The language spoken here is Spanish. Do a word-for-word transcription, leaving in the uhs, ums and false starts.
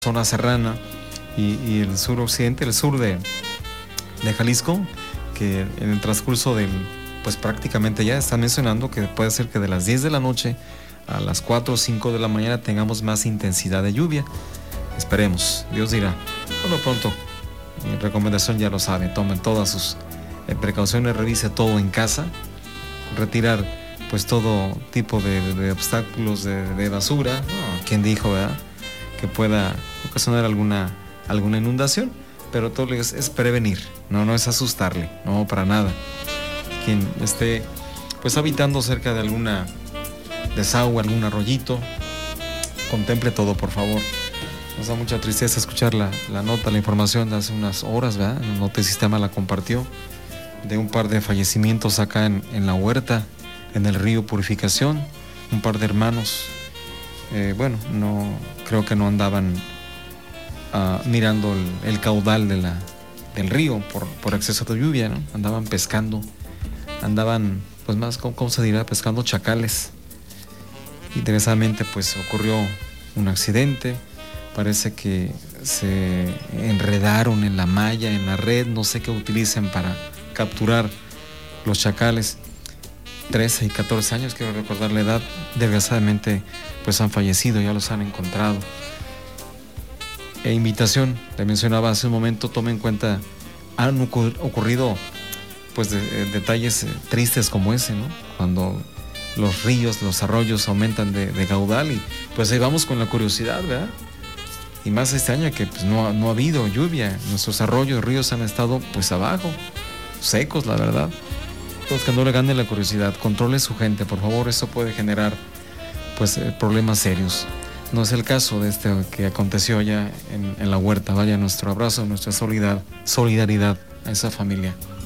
zona serrana y, y el suroccidente, el sur de, de Jalisco, que en el transcurso del, pues prácticamente ya están mencionando que puede ser que de las diez de la noche a las cuatro o cinco de la mañana tengamos más intensidad de lluvia. Esperemos, Dios dirá. Por lo pronto, mi recomendación ya lo saben, tomen todas sus eh, precauciones, revise todo en casa, retirar pues todo tipo de, de, de obstáculos de, de basura, no, ¿quién dijo, verdad? Que pueda ocasionar alguna, alguna inundación, pero todo es, es prevenir, no, no es asustarle, no, para nada. Quien esté pues habitando cerca de alguna desagüe, algún arroyito, contemple todo, por favor. Nos da mucha tristeza escuchar la, la nota, la información de hace unas horas, ¿verdad? El Notesistema la compartió, de un par de fallecimientos acá en, en la huerta, en el río Purificación, un par de hermanos. Eh, bueno, no creo que no andaban uh, mirando el, el caudal de la, del río por, por exceso de lluvia, ¿no? Andaban pescando, andaban, pues más, ¿cómo, cómo se dirá? Pescando chacales. Interesantemente, pues ocurrió un accidente, parece que se enredaron en la malla, en la red, no sé qué utilicen para capturar los chacales. trece y catorce años, quiero recordar la edad, desgraciadamente pues han fallecido, ya los han encontrado. E invitación, le mencionaba hace un momento, tome en cuenta, han ocurrido pues de, de, detalles tristes como ese, ¿no? Cuando los ríos, los arroyos aumentan de, de caudal y pues ahí vamos con la curiosidad, ¿verdad? Y más este año que pues no, no ha habido lluvia, nuestros arroyos, ríos han estado pues abajo, secos, la verdad. Todos que no le gane la curiosidad, controle su gente, por favor, eso puede generar pues problemas serios. No es el caso de este que aconteció ya en, en la huerta. Vaya nuestro abrazo, nuestra solidaridad, solidaridad a esa familia.